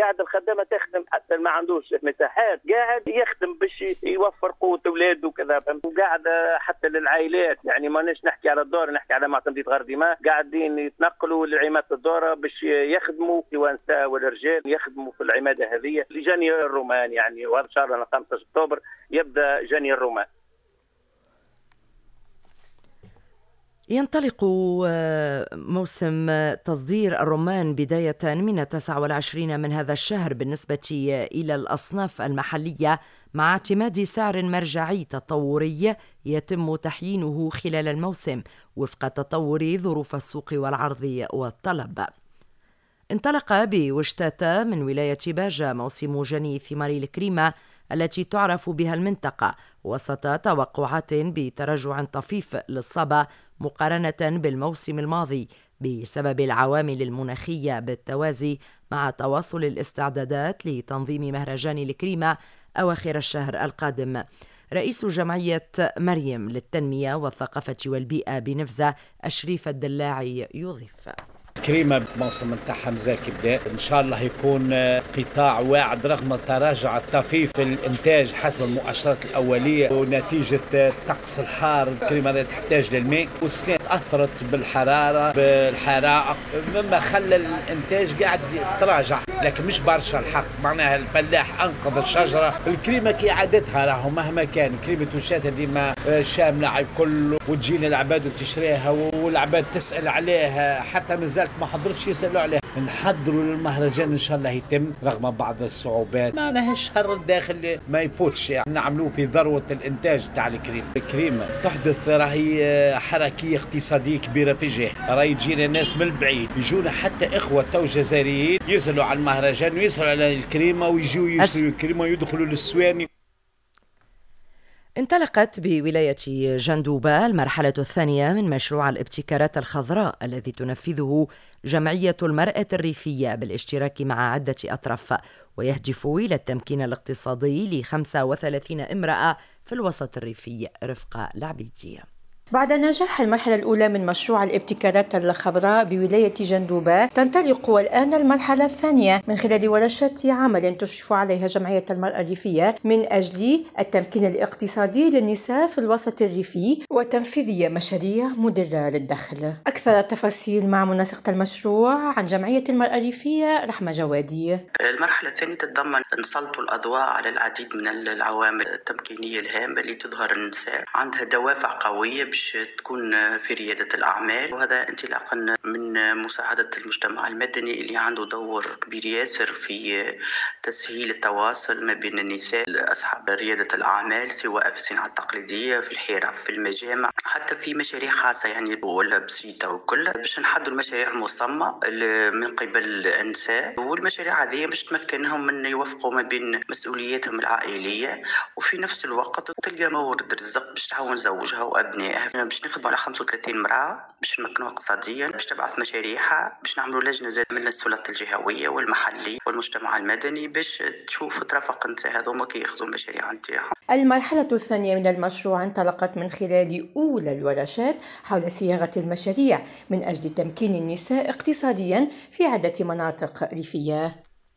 قاعد الخدامه تخدم حتى ما عندوش مساحات، قاعد يخدم باش يوفر قوه اولاده وكذا، وقاعد حتى للعائلات. يعني ماناش نحكي على الدور، نحكي على معتمدية غرديمة، قاعدين يتنقلوا لعماده الدوره باش يخدموا سواء النساء والرجال يخدموا في العماده هذه لجني الرومان. يعني وهذا شهر 15 اكتوبر يبدا جني الرومان. ينطلق موسم تصدير الرمان بداية من 29 من هذا الشهر بالنسبة إلى الأصناف المحلية، مع اعتماد سعر مرجعي تطوري يتم تحيينه خلال الموسم وفق تطور ظروف السوق والعرض والطلب. انطلق بوشتاتا من ولاية باجة موسم جني ثمار الكريمة التي تعرف بها المنطقة، وسط توقعات بتراجع طفيف للصبا مقارنة بالموسم الماضي بسبب العوامل المناخية، بالتوازي مع تواصل الاستعدادات لتنظيم مهرجان الكريمة أواخر الشهر القادم. رئيس جمعية مريم للتنمية والثقافة والبيئة بنفزة الشريف الدلاعي يضيف: كريمة موسم نتاعها مزاكي بدا، ان شاء الله يكون قطاع واعد رغم تراجع الطفيف في الانتاج حسب المؤشرات الاوليه ونتيجه الطقس الحار. كريمة تحتاج للماء، والسنه تاثرت بالحراره بالحرائق مما خلى الانتاج قاعد يتراجع، لكن مش برشا الحق. معناها الفلاح انقذ الشجره. الكريمة كي عادتها راهو مهما كان كريمة وشاتا ديما شامله على الكل، وتجينا العباد وتشريها والعباد تسال عليها، حتى مازال ما حضرتش يسألوا عليه. نحضروا للمهرجان ان شاء الله يتم رغم بعض الصعوبات، ما لهاش الشهر الداخل ما يفوتش، يعني نعملوه في ذروه الانتاج تاع الكريمه. تحدث راهي حركيه اقتصاديه كبيره في الجهه، راهي تجينا ناس من البعيد، يجونا حتى اخوه تو جزائريين يسالوا على المهرجان ويسالوا على الكريمه ويجوا يشتروا الكريمه ويدخلوا للسواني. انطلقت بولاية جندوبة المرحلة الثانية من مشروع الابتكارات الخضراء الذي تنفذه جمعية المرأة الريفية بالاشتراك مع عدة أطراف، ويهدف إلى التمكين الاقتصادي ل35 امرأة في الوسط الريفي. رفقة العبيدية. بعد نجاح المرحلة الأولى من مشروع الابتكارات الخضراء بولاية جندوبة، تنطلق الآن المرحلة الثانية من خلال ورشات عمل تشرف عليها جمعية المرأة الريفية من أجل التمكين الاقتصادي للنساء في الوسط الريفي وتنفيذ مشاريع مدرة للدخل. أكثر التفاصيل مع منسقة المشروع عن جمعية المرأة الريفية رحمة جوادي. المرحلة الثانية تتضمن نسلط الأضواء على العديد من العوامل التمكينية الهامة اللي تظهر النساء عندها دوافع قوية باش تكون في ريادة الأعمال، وهذا انطلاقا من مساعدة المجتمع المدني اللي عنده دور كبير ياسر في تسهيل التواصل ما بين النساء أصحاب ريادة الأعمال، سواء في الصناعة التقليدية، في الحرف، في المجامع، حتى في مشاريع خاصة يعني ولا بسيطة وكل، باش نحضروا المشاريع المصممة من قبل النساء، والمشاريع هذه باش تمكنهم من يوفقوا ما بين مسؤولياتهم العائلية وفي نفس الوقت تلقى مورد رزق باش تعاون زوجها وأبنائها. باش نخدموا على 35 امرأة باش نمكنوها اقتصاديا، باش تبعث مشاريعها، باش نعملوا لجنة زاد من السلطات الجهوية والمحلي والمجتمع المدني باش تشوف ترافق النساء هذوما كي ياخذوا المشاريع نتاعهم. المرحلة الثانية من المشروع انطلقت من خلال أولى الورشات حول صياغة المشاريع من أجل تمكين النساء اقتصاديا في عدة مناطق ريفية.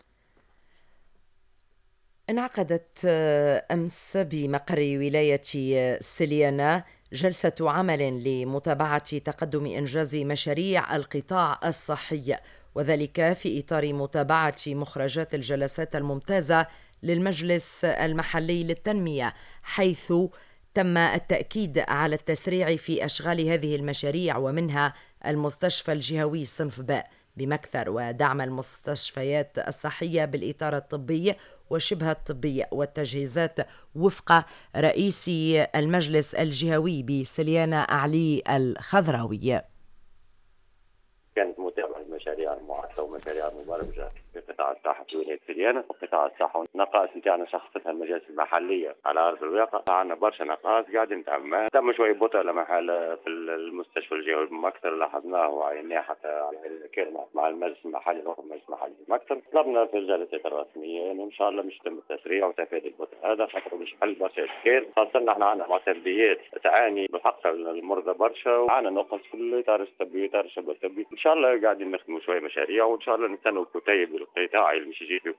انعقدت أمس بمقر ولاية سليانة جلسة عمل لمتابعة تقدم إنجاز مشاريع القطاع الصحي، وذلك في إطار متابعة مخرجات الجلسات الممتازة للمجلس المحلي للتنمية، حيث تم التأكيد على التسريع في أشغال هذه المشاريع، ومنها المستشفى الجهوي صنف باء بمكثر، ودعم المستشفيات الصحية بالإطار الطبي وشبه الطبي والتجهيزات وفق رئيس المجلس الجهوي بسليانة أعلي الخضراوي. كانت متابعة المشاريع المعاصرة ومشاريع المبرمجة في قطاع الصحة في ولاية سليانة. وقطاع الصحة نقاص نتاعنا شخصتها المجالس المحلية على أرض الواقع، عندنا برشا نقاص قاعدين تم شوية بطء لما حال في المستشفى الجهوي بمكتر لاحظناه وعيناه حتى كلمة مع المجلس المحلي والمجلس المحلي بمكتر. طلبنا في الجلسات الرسمية إنه إن شاء الله مش يتم التسريع وتفادي البطء هذا، خاطر مش حل برشا إشكال، خاصة احنا عندنا معتمديات تعاني بالحق المرضى برشا، وعندنا نقص في الإطار الطبي وإطار الشبه الطبي. إن شاء الله قاعدين نخدموا شوية مشاريع، وإن شاء الله نستنوا الكتيب والقطاع اللي مش يجي